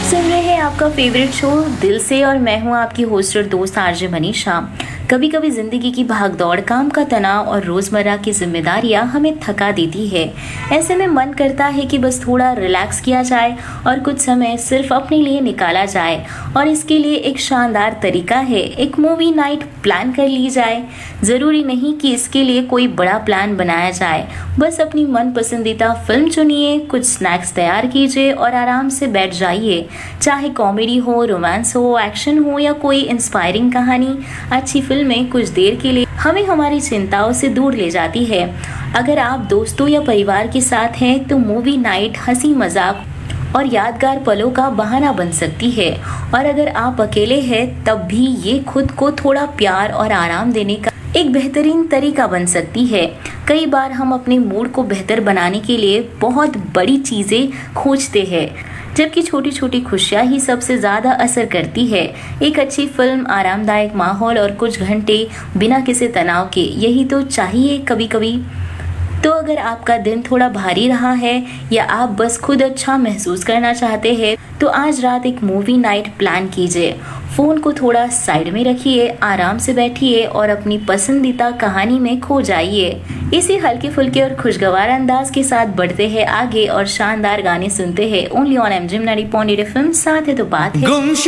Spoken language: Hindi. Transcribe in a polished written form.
सुन रहे हैं आपका फेवरेट शो दिल से और मैं हूं आपकी होस्ट और दोस्त आरजे मनीषा। कभी कभी जिंदगी की भागदौड़, काम का तनाव और रोजमर्रा की जिम्मेदारियां हमें थका देती है। ऐसे में मन करता है कि बस थोड़ा रिलैक्स किया जाए और कुछ समय सिर्फ अपने लिए निकाला जाए। और इसके लिए एक शानदार तरीका है, एक मूवी नाइट प्लान कर ली जाए। जरूरी नहीं कि इसके लिए कोई बड़ा प्लान बनाया जाए, बस अपनी मन पसंदीदा फिल्म चुनिए, कुछ स्नैक्स तैयार कीजिए और आराम से बैठ जाइए। चाहे कॉमेडी हो, रोमांस हो, एक्शन हो या कोई इंस्पायरिंग कहानी, अच्छी फिल्में कुछ देर के लिए हमें हमारी चिंताओं से दूर ले जाती है। अगर आप दोस्तों या परिवार के साथ हैं तो मूवी नाइट हंसी मजाक और यादगार पलों का बहाना बन सकती है। और अगर आप अकेले हैं तब भी ये खुद को थोड़ा प्यार और आराम देने का एक बेहतरीन तरीका बन सकती है। कई बार हम अपने मूड को बेहतर बनाने के लिए बहुत बड़ी चीजें खोजते हैं, जबकि छोटी छोटी खुशियां ही सबसे ज्यादा असर करती है। एक अच्छी फिल्म, आरामदायक माहौल और कुछ घंटे बिना किसी तनाव के, यही तो चाहिए कभी कभी। तो अगर आपका दिन थोड़ा भारी रहा है या आप बस खुद अच्छा महसूस करना चाहते हैं तो आज रात एक मूवी नाइट प्लान कीजिए। फोन को थोड़ा साइड में रखिए, आराम से बैठिए और अपनी पसंदीदा कहानी में खो जाइए। इसी हल्के फुल्के और खुशगवार अंदाज के साथ बढ़ते हैं आगे और शानदार गाने सुनते हैं ओनली ऑन एमजी 90.8 FM। साथ है तो बात है।